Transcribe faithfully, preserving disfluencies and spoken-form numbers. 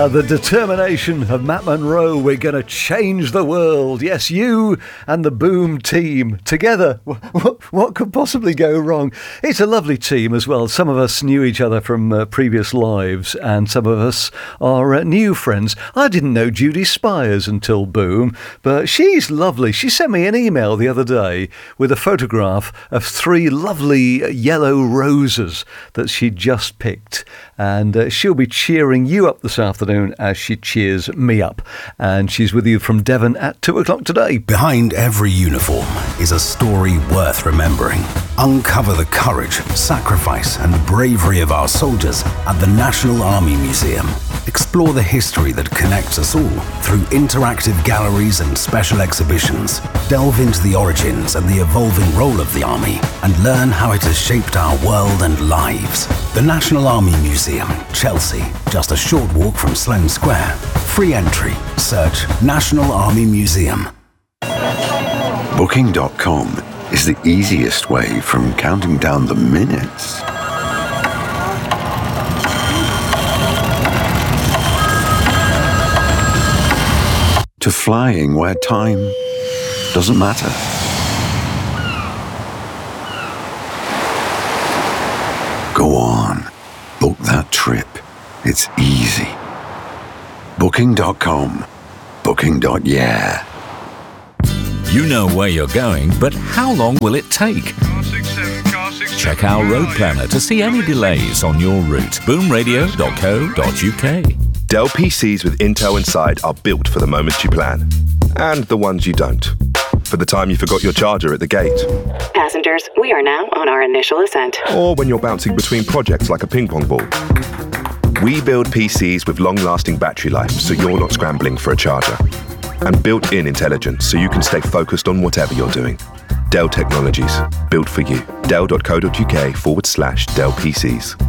Yeah, the determination of Matt Monro. We're going to change the world. Yes, you and the Boom team together. What, what could possibly go wrong? It's a lovely team as well. Some of us knew each other from uh, previous lives, and some of us are uh, new friends. I didn't know Judy Spires until Boom, but she's lovely. She sent me an email the other day with a photograph of three lovely yellow roses that she'd just picked, and uh, she'll be cheering you up this afternoon as she cheers me up. And she's with you from Devon at two o'clock today. Behind every uniform is a story worth remembering. Uncover the courage, sacrifice and bravery of our soldiers at the National Army Museum. Explore the history that connects us all through interactive galleries and special exhibitions. Delve into the origins and the evolving role of the Army and learn how it has shaped our world and lives. The National Army Museum, Chelsea, just a short walk from Sloane Square. Free entry. Search National Army Museum. Booking dot com is the easiest way from counting down the minutes to flying where time doesn't matter. Go on, book that trip. It's easy. Booking dot com. Booking. Yeah. You know where you're going, but how long will it take? Check our road planner to see any delays on your route. boom radio dot co dot uk. Dell P Cs with Intel inside are built for the moments you plan, and the ones you don't. For the time you forgot your charger at the gate. Passengers, we are now on our initial ascent. Or when you're bouncing between projects like a ping pong ball. We build P Cs with long-lasting battery life so you're not scrambling for a charger. And built-in intelligence so you can stay focused on whatever you're doing. Dell Technologies, built for you. dell dot co dot uk forward slash Dell P Cs.